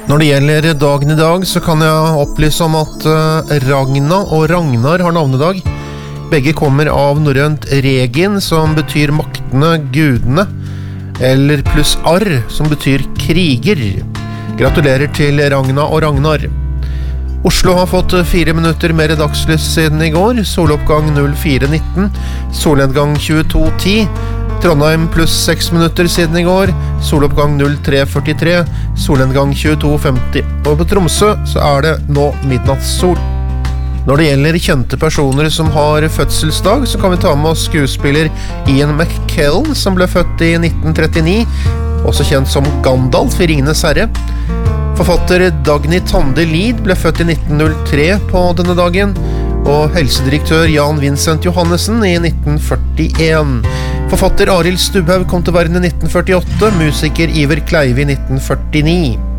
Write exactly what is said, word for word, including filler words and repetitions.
Når det gjelder dagen i dag, så kan jeg opplyse om at Ragna og Ragnar har navnedag. Begge kommer av norrønt regin, som betyr maktene, gudene, eller pluss arr, som betyr kriger. Gratulerer til Ragna og Ragnar. Oslo har fått fire minutter mer dagslys siden i går, soloppgang fire nitten, solnedgang tjueto ti, Trondheim pluss seks minutter siden i går, soloppgang tre førtitre, solnedgang tjueto femti, og på Tromsø så er det nå midnattssol. Når det gjelder kjente personer som har fødselsdag, så kan vi ta med oss skuespiller Ian McKellen, som ble født i nitten trettini, også kjent som Gandalf i Ringenes herre. Forfatter Dagny Tande Lid ble født i nitten null tre på denne dagen, og helsedirektør Jan Vincent Johannessen i nitten førtien. Forfatter Arild Stubhaug kom til verden i nitten førtiåtte, musiker Iver Kleive i nitten førtini.